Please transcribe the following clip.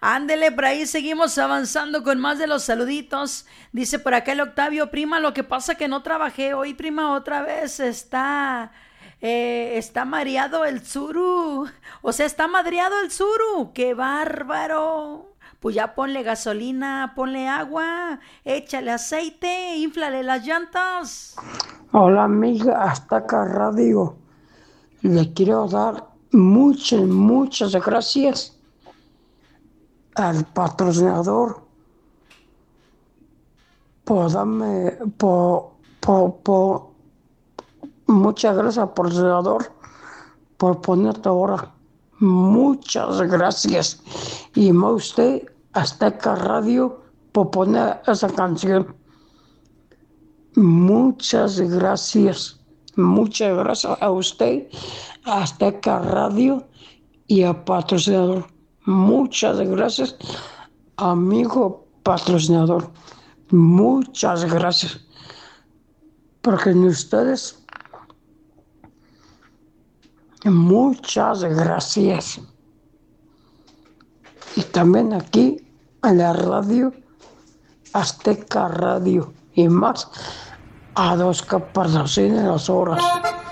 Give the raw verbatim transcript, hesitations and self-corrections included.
Ándele, por ahí seguimos avanzando con más de los saluditos. Dice por acá el Octavio, prima, lo que pasa que no trabajé hoy, prima, otra vez está, eh, está mareado el suru. O sea, está madreado el suru. ¡Qué bárbaro! Pues ya ponle gasolina, ponle agua, échale aceite, inflale las llantas. Hola amiga, hasta acá radio. Le quiero dar muchas, muchas gracias al patrocinador por darme, por, por, por- muchas gracias patrocinador por ponerte ahora. Muchas gracias. Y más usted, hasta acá radio, por poner esa canción. Muchas gracias. Muchas gracias a usted, a Azteca Radio y a patrocinador. Muchas gracias, amigo patrocinador. Muchas gracias. Porque en ustedes, muchas gracias. Y también aquí en la radio, Azteca Radio y más, a dos que patrocinen las horas.